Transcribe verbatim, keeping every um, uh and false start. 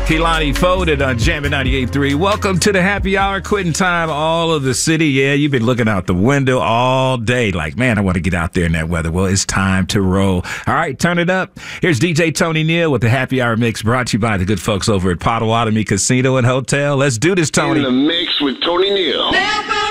Kehlani Folded on Jammin' ninety-eight point three. Welcome to the happy hour, quitting time, all of the city. Yeah, you've been looking out the window all day like, man, I want to get out there in that weather. Well, it's time to roll. All right, turn it up. Here's D J Tony Neal with the happy hour mix brought to you by the good folks over at Potawatomi Casino and Hotel. Let's do this, Tony. In the mix with Tony Neal.